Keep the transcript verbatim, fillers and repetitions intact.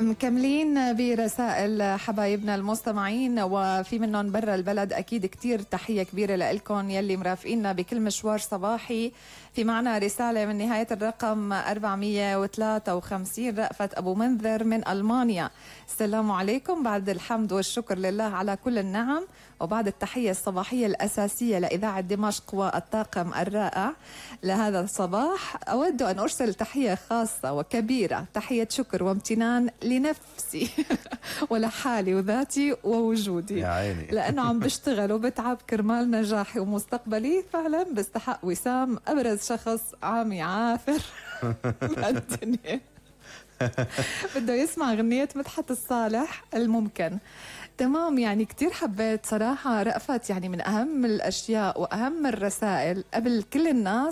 مكملين برسائل حبايبنا المستمعين وفي منهم برا البلد. أكيد كتير تحية كبيرة لإلكم يلي مرافقينا بكل مشوار صباحي. في معنا رسالة من نهاية الرقم أربعمية وثلاثة وخمسين، رأفت أبو منذر من ألمانيا. السلام عليكم، بعد الحمد والشكر لله على كل النعم وبعد التحية الصباحية الأساسية لإذاعة دمشق والطاقم الرائع لهذا الصباح، أود أن أرسل تحية خاصة وكبيرة، تحية شكر وامتنان لنفسي ولحالي وذاتي ووجودي، يا عيني. لأنه عم بشتغل وبتعب كرمال نجاحي ومستقبلي. فعلا بستحق وسام أبرز شخص عم يعافر بالدنيا. بده يسمع غنية مدحت الصالح الممكن. تمام، يعني كتير حبيت صراحة رأفت، يعني من أهم الأشياء وأهم الرسائل قبل كل الناس